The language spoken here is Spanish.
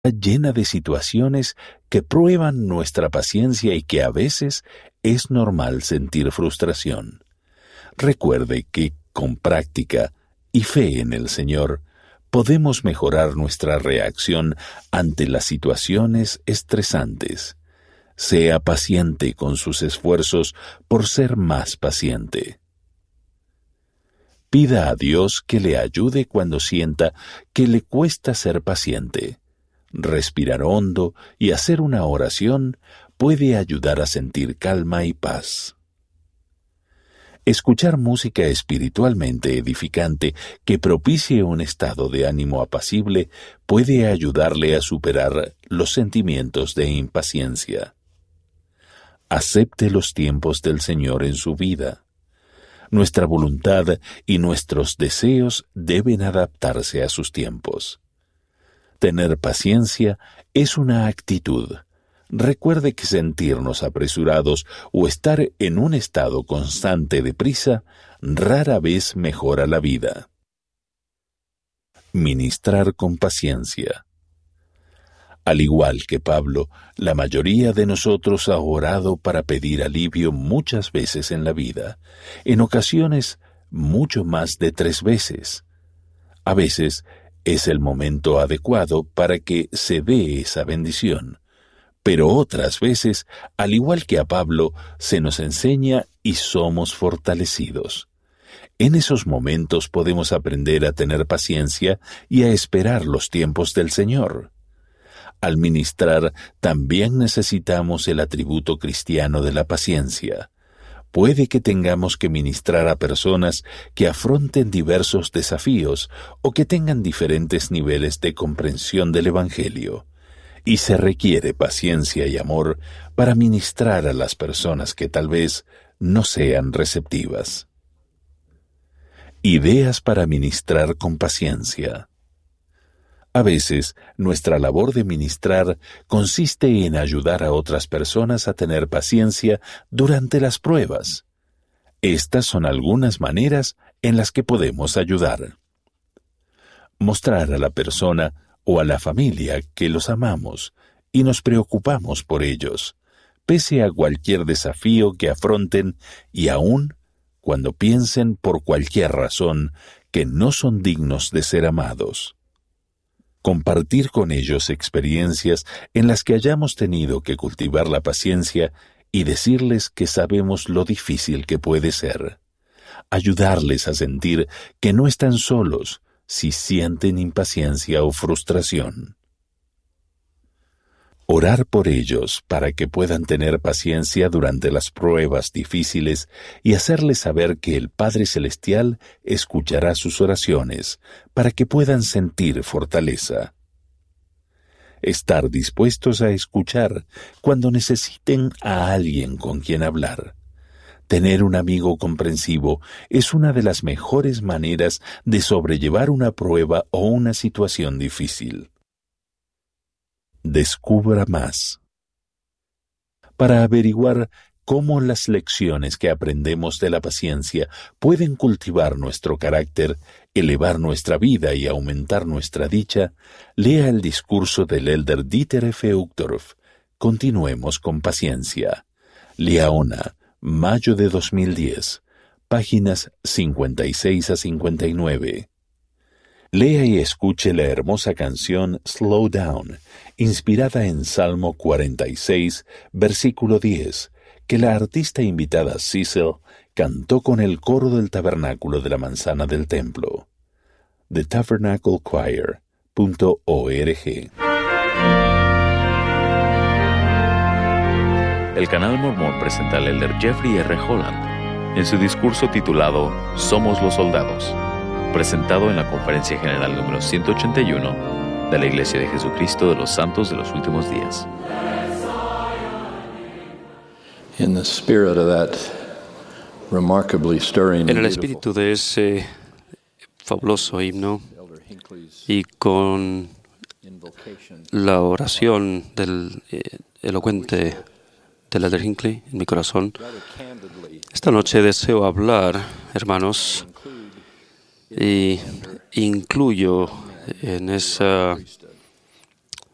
llena de situaciones que prueban nuestra paciencia y que a veces es normal sentir frustración. Recuerde que con práctica y fe en el Señor podemos mejorar nuestra reacción ante las situaciones estresantes. Sea paciente con sus esfuerzos por ser más paciente. Pida a Dios que le ayude cuando sienta que le cuesta ser paciente. Respirar hondo y hacer una oración puede ayudar a sentir calma y paz. Escuchar música espiritualmente edificante que propicie un estado de ánimo apacible puede ayudarle a superar los sentimientos de impaciencia. Acepte los tiempos del Señor en su vida. Nuestra voluntad y nuestros deseos deben adaptarse a sus tiempos. Tener paciencia es una actitud. Recuerde que sentirnos apresurados o estar en un estado constante de prisa rara vez mejora la vida. Ministrar con paciencia. Al igual que Pablo, la mayoría de nosotros ha orado para pedir alivio muchas veces en la vida, en ocasiones mucho más de 3 veces. A veces es el momento adecuado para que se dé esa bendición, pero otras veces, al igual que a Pablo, se nos enseña y somos fortalecidos. En esos momentos podemos aprender a tener paciencia y a esperar los tiempos del Señor. Al ministrar, también necesitamos el atributo cristiano de la paciencia. Puede que tengamos que ministrar a personas que afronten diversos desafíos o que tengan diferentes niveles de comprensión del Evangelio. Y se requiere paciencia y amor para ministrar a las personas que tal vez no sean receptivas. Ideas para ministrar con paciencia. A veces, nuestra labor de ministrar consiste en ayudar a otras personas a tener paciencia durante las pruebas. Estas son algunas maneras en las que podemos ayudar. Mostrar a la persona o a la familia que los amamos y nos preocupamos por ellos, pese a cualquier desafío que afronten y aun cuando piensen por cualquier razón que no son dignos de ser amados. Compartir con ellos experiencias en las que hayamos tenido que cultivar la paciencia y decirles que sabemos lo difícil que puede ser. Ayudarles a sentir que no están solos si sienten impaciencia o frustración. Orar por ellos para que puedan tener paciencia durante las pruebas difíciles y hacerles saber que el Padre Celestial escuchará sus oraciones para que puedan sentir fortaleza. Estar dispuestos a escuchar cuando necesiten a alguien con quien hablar. Tener un amigo comprensivo es una de las mejores maneras de sobrellevar una prueba o una situación difícil. Descubra más. Para averiguar cómo las lecciones que aprendemos de la paciencia pueden cultivar nuestro carácter, elevar nuestra vida y aumentar nuestra dicha, lea el discurso del elder Dieter F. Uchtdorf. Continuemos con paciencia. Liaona, mayo de 2010, páginas 56 a 59. Lea y escuche la hermosa canción Slow Down, inspirada en Salmo 46, versículo 10, que la artista invitada Cecil cantó con el coro del tabernáculo de la manzana del templo. TheTabernacleChoir.org. El Canal Mormón presenta al elder Jeffrey R. Holland en su discurso titulado Somos los Soldados, presentado en la Conferencia General número 181 de la Iglesia de Jesucristo de los Santos de los Últimos Días. En el espíritu de ese fabuloso himno y con la oración del elocuente del elder Hinckley en mi corazón, esta noche deseo hablar, hermanos, y incluyo en esa